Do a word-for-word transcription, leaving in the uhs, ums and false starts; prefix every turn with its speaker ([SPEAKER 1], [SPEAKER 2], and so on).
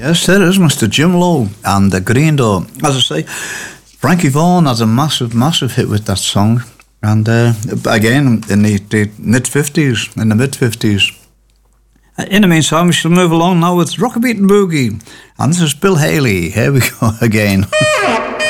[SPEAKER 1] Yes, there is Mister Jim Lowe and the Green Door. As I say, Frankie Vaughan has a massive, massive hit with that song. And uh, again, in the, the mid-fifties, in the mid-fifties. In the meantime, we shall move along now with Rockabeat and Boogie. And this is Bill Haley. Here we go again.